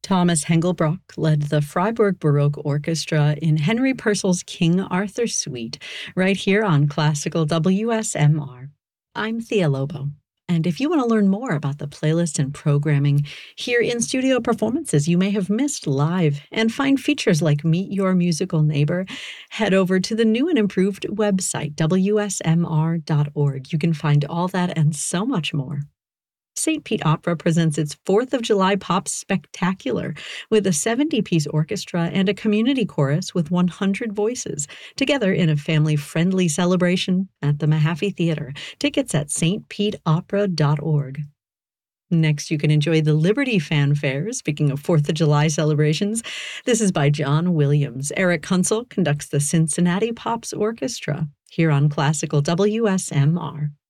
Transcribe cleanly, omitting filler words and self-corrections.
Thomas Hengelbrock led the Freiburg Baroque Orchestra in Henry Purcell's King Arthur Suite, right here on Classical WSMR. I'm Thea Lobo, and if you want to learn more about the playlist and programming, hear in-studio performances you may have missed live, and find features like Meet Your Musical Neighbor, head over to the new and improved website, wsmr.org. You can find all that and so much more. St. Pete Opera presents its 4th of July Pop Spectacular with a 70-piece orchestra and a community chorus with 100 voices, together in a family-friendly celebration at the Mahaffey Theater. Tickets at stpetopera.org. Next, you can enjoy the Liberty Fanfare. Speaking of 4th of July celebrations, this is by John Williams. Eric Kunzel conducts the Cincinnati Pops Orchestra here on Classical WSMR.